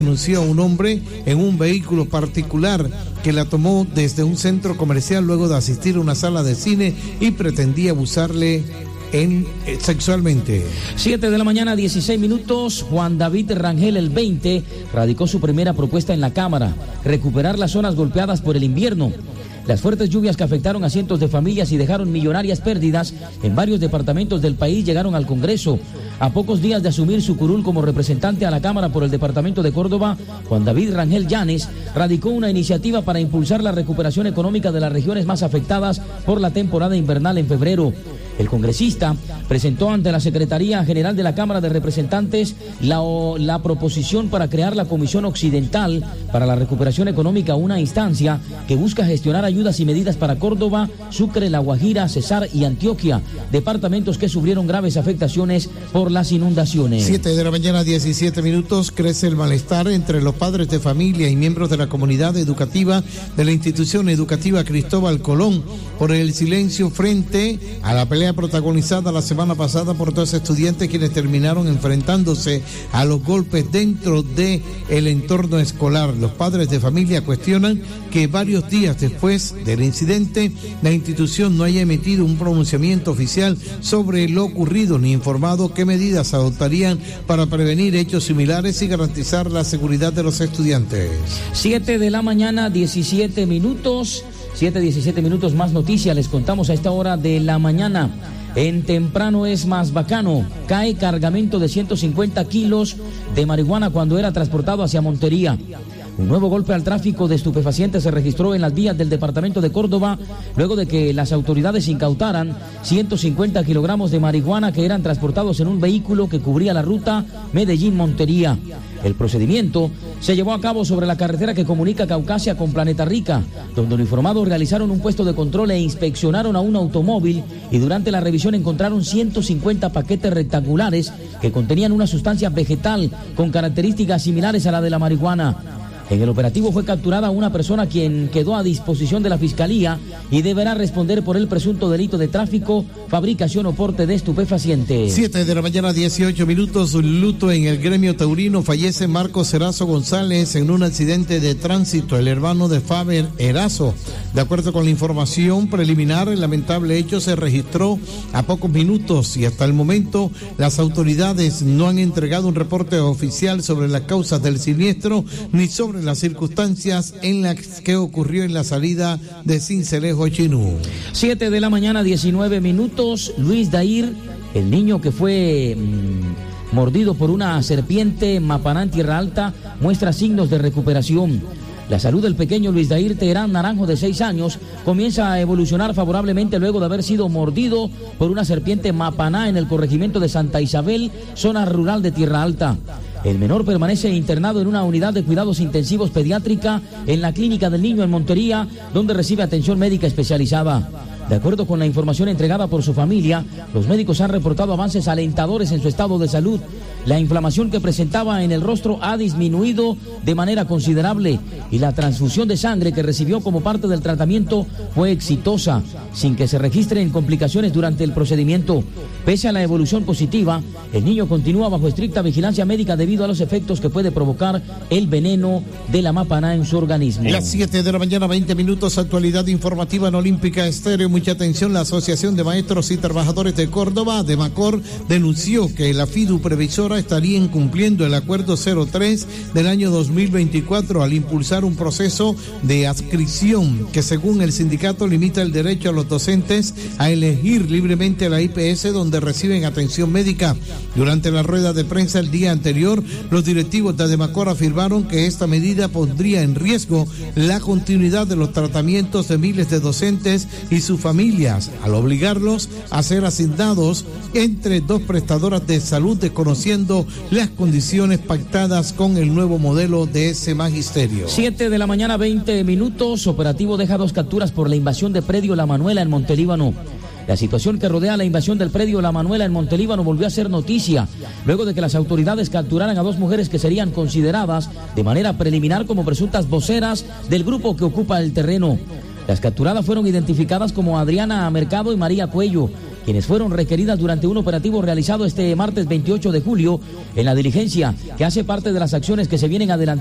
denunció a un hombre en un vehículo particular que la tomó desde un centro comercial luego de asistir a una sala de cine y pretendía abusarle sexualmente. 7 de la mañana, 16 minutos. Juan David Rangel, el 20, radicó su primera propuesta en la Cámara: recuperar las zonas golpeadas por el invierno. Las fuertes lluvias que afectaron a cientos de familias y dejaron millonarias pérdidas en varios departamentos del país llegaron al Congreso. A pocos días de asumir su curul como representante a la Cámara por el departamento de Córdoba, Juan David Rangel Llanes radicó una iniciativa para impulsar la recuperación económica de las regiones más afectadas por la temporada invernal en febrero. El congresista presentó ante la Secretaría General de la Cámara de Representantes la proposición para crear la Comisión Occidental para la Recuperación Económica, una instancia que busca gestionar ayudas y medidas para Córdoba, Sucre, La Guajira, Cesar y Antioquia, departamentos que sufrieron graves afectaciones por las inundaciones. 7 de la mañana, 17 minutos. Crece el malestar entre los padres de familia y miembros de la comunidad educativa de la institución educativa Cristóbal Colón por el silencio frente a la pelea protagonizada la semana pasada por dos estudiantes quienes terminaron enfrentándose a los golpes dentro de el entorno escolar. Los padres de familia cuestionan que varios días después del incidente la institución no haya emitido un pronunciamiento oficial sobre lo ocurrido ni informado qué medidas adoptarían para prevenir hechos similares y garantizar la seguridad de los estudiantes. 7 de la mañana, 17 minutos. 7:17 minutos, más noticias les contamos a esta hora de la mañana. En Temprano es más bacano, cae cargamento de 150 kilos de marihuana cuando era transportado hacia Montería. Un nuevo golpe al tráfico de estupefacientes se registró en las vías del departamento de Córdoba luego de que las autoridades incautaran 150 kilogramos de marihuana que eran transportados en un vehículo que cubría la ruta Medellín-Montería. El procedimiento se llevó a cabo sobre la carretera que comunica Caucasia con Planeta Rica, donde uniformados realizaron un puesto de control e inspeccionaron a un automóvil y durante la revisión encontraron 150 paquetes rectangulares que contenían una sustancia vegetal con características similares a la de la marihuana. En el operativo fue capturada una persona quien quedó a disposición de la Fiscalía y deberá responder por el presunto delito de tráfico, fabricación o porte de estupefacientes. 7 de la mañana, 18 minutos. Luto en el gremio taurino. Fallece Marcos Erazo González en un accidente de tránsito, el hermano de Faber Erazo. De acuerdo con la información preliminar, el lamentable hecho se registró a pocos minutos y hasta el momento las autoridades no han entregado un reporte oficial sobre las causas del siniestro ni sobre las circunstancias en las que ocurrió en la salida de Sincelejo Chinú. 7 de la mañana, 19 minutos. Luis Dair, el niño que fue mordido por una serpiente Mapaná en Tierra Alta, muestra signos de recuperación. La salud del pequeño Luis Dair Teherán Naranjo, de 6 años, comienza a evolucionar favorablemente luego de haber sido mordido por una serpiente Mapaná en el corregimiento de Santa Isabel, zona rural de Tierra Alta. El menor permanece internado en una unidad de cuidados intensivos pediátrica en la Clínica del Niño en Montería, donde recibe atención médica especializada. De acuerdo con la información entregada por su familia, los médicos han reportado avances alentadores en su estado de salud. La inflamación que presentaba en el rostro ha disminuido de manera considerable y la transfusión de sangre que recibió como parte del tratamiento fue exitosa, sin que se registren complicaciones durante el procedimiento. Pese a la evolución positiva, el niño continúa bajo estricta vigilancia médica debido a los efectos que puede provocar el veneno de la Mapaná en su organismo. Las 7 de la mañana, 20 minutos, actualidad informativa en Olímpica Estéreo. Mucha atención, la Asociación de Maestros y Trabajadores de Córdoba, de Macor, denunció que la FIDU previsora estaría incumpliendo el acuerdo 03 del año 2024 al impulsar un proceso de adscripción que, según el sindicato, limita el derecho a los docentes a elegir libremente la IPS donde reciben atención médica. Durante la rueda de prensa el día anterior, los directivos de Ademacor afirmaron que esta medida pondría en riesgo la continuidad de los tratamientos de miles de docentes y sus familias, al obligarlos a ser asignados entre dos prestadoras de salud, desconociendo las condiciones pactadas con el nuevo modelo de ese magisterio. 7 de la mañana, 20 minutos. Operativo deja 2 capturas por la invasión de predio La Manuela en Montelíbano. La situación que rodea la invasión del predio La Manuela en Montelíbano volvió a ser noticia, luego de que las autoridades capturaran a 2 mujeres que serían consideradas de manera preliminar como presuntas voceras del grupo que ocupa el terreno. Las capturadas fueron identificadas como Adriana Mercado y María Cuello, quienes fueron requeridas durante un operativo realizado este martes 28 de julio en la diligencia que hace parte de las acciones que se vienen adelantando